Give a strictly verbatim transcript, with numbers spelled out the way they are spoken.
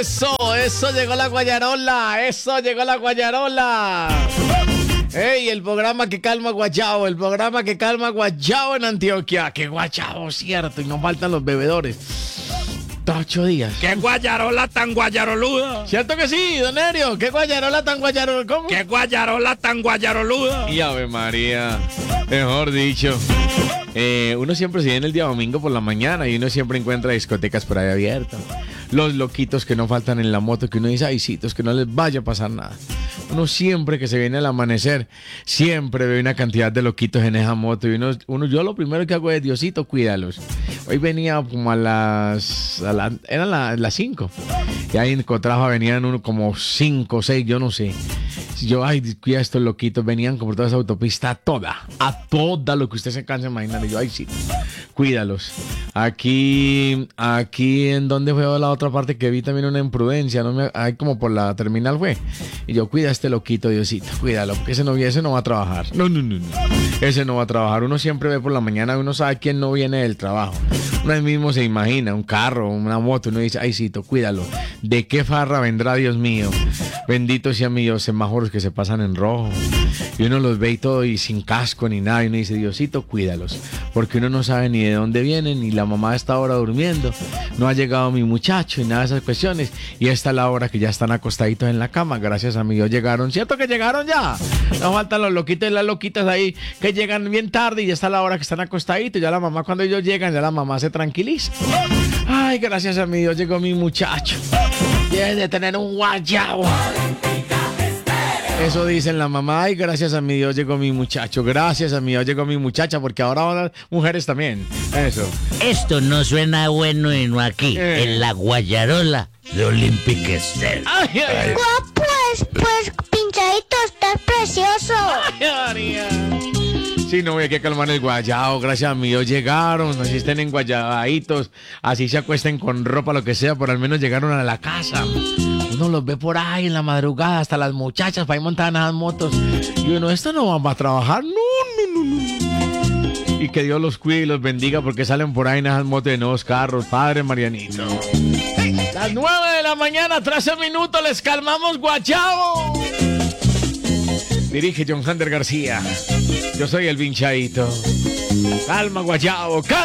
Eso, eso llegó la guayarola, eso llegó la guayarola. Ey, el programa que calma Guayabo, el programa que calma Guayabo en Antioquia. ¡Qué Guayabo, cierto! Y no faltan los bebedores. Ocho días. ¡Qué guayarola tan guayaroluda! ¿Cierto que sí, don Nerio? ¿Qué guayarola tan guayaroluda? ¿Cómo? ¡Qué guayarola tan guayaroluda! Y Ave María, mejor dicho. Eh, uno siempre se viene el día domingo por la mañana y uno siempre encuentra discotecas por ahí abiertas. Los loquitos que no faltan en la moto, que uno dice, ay, citos, que no les vaya a pasar nada. Uno siempre que se viene al amanecer, siempre ve una cantidad de loquitos en esa moto. Y uno, uno yo lo primero que hago es, Diosito, cuídalos. Hoy venía como a las... A la, eran la, las cinco. Y ahí en Cotrafa venían uno como cinco o seis, yo no sé. Yo, ay, cuida estos loquitos. Venían como por toda esa autopista, a toda. A toda lo que usted se cansa de imaginar. Y yo, ay, sí, cuídalos. Aquí, aquí en donde fue la otra parte que vi también una imprudencia. No me, ahí como por la terminal fue. Y yo, cuida a este loquito, Diosito, cuídalo. Porque ese no, ese no va a trabajar. No, no, no, no. Ese no va a trabajar. Uno siempre ve por la mañana, uno sabe quién no viene del trabajo. Uno mismo se imagina un carro, una moto. Uno dice, ay, cito, cuídalo. ¿De qué farra vendrá, Dios mío? Bendito sea mi Dios, semáforos que se pasan en rojo. Y uno los ve y todo y sin casco ni nada. Y uno dice, Diosito, cuídalos. Porque uno no sabe ni de dónde vienen, ni la mamá está ahora durmiendo. No ha llegado mi muchacho y nada de esas cuestiones. Y esta es la hora que ya están acostaditos en la cama. Gracias a mi Dios llegaron. ¿Cierto que llegaron ya? No faltan los loquitos y las loquitas ahí que llegan bien tarde y ya está la hora que están acostaditos. Ya la mamá, cuando ellos llegan, ya la mamá se tranquiliza. Ay, gracias a mi Dios llegó mi muchacho. Debe de tener un guayabo. Eso dicen la mamá. Ay, gracias a mi Dios llegó mi muchacho. Gracias a mi Dios llegó mi muchacha. Porque ahora van las mujeres también. Eso. Esto no suena bueno y no aquí. Eh. En la guayarola de Olympic Style. Ay, ay, ay. Ah, pues, pues, pinchadito, estás precioso. Ay, María. Sí, no, hay que calmar el guayao. Gracias a mi Dios llegaron. Así estén en guayabaitos. Así se acuesten con ropa, lo que sea. Pero al menos llegaron a la casa. Uno los ve por ahí en la madrugada. Hasta las muchachas para ir montar en esas motos. Y uno, esto no va a trabajar. No, no, no, no. Y que Dios los cuide y los bendiga porque salen por ahí en esas motos de nuevos carros. Padre Marianito. Las nueve de la mañana, trece minutos. Les calmamos guayao. Dirige John Hunter García. Yo soy el Vinchadito. Calma, guayabo. Calma.